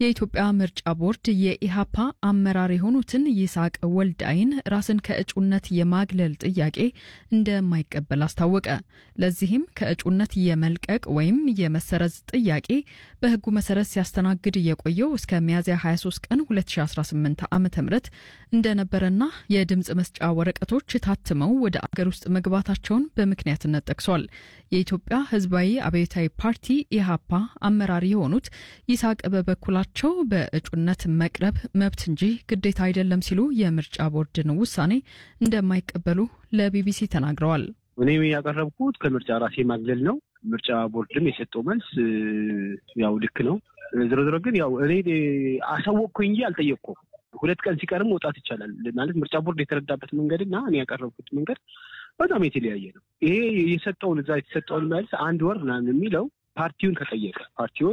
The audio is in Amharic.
የኢትዮጵያ ምርጫ ቦርድ የኢሃፓ አመራር የሆኑትን ይስሐቅ ወልዳይን ራስን ከእጩነት የማግለል ጥያቄ እንደማይቀበል አስታወቀ። ለዚህም ከእጩነት የመልቀቅ ወይም የመሰረዝ ጥያቄ በሕጉ መሰረት ሲያስተናግድ የቆየው እስከ ሚያዝያ 23 ቀን 2018 ዓ.ም እንደነበረና የድምጽ መስጫ ወረቀቶች ታትመው ወደ አገር ውስጥ መግባታቸውን በምክንያትነት ጠቅሷል። የኢትዮጵያ ሕዝባዊ አብዮታዊ ፓርቲ ኢሃፓ አመራር የሆኑት ይስሐቅ በበኩላቸው በእጩነት መቅረብ መብት እንጂ ግዴታ አይደለም ሲሉ የምርጫ ቦርድን ውሳኔ እንደማይቀበሉ ለቢቢሲ ተናግረዋል። እኔ ያቀረብኩት ከምርጫ ራሴ ማግለል ነው። ምርጫ ቦርድም የሰጠው መልስ ያው ልክ ነው። ዝርዝር ግን ያው እኔ አሳወቅኩኝ እንጂ አልጠየቅኩም። 2 ቀን ሲቀርም መውጣት ይቻላል ማለት ምርጫ ቦርድ የተረዳበት መንገድና እኔ ያቀረብኩት መንገድ በጣም የተለያየ ነው። ይሄ የተሰጠውን መልስ 1 ወር ምናምን የሚለው ፓርቲውን ከጠየቀ ፓርቲው